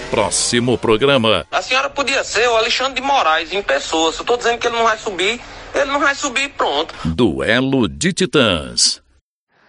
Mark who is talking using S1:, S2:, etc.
S1: próximo programa.
S2: A senhora podia ser o Alexandre de Moraes em pessoa. Se eu tô dizendo que ele não vai subir, ele não vai subir, pronto.
S1: Duelo de Titãs.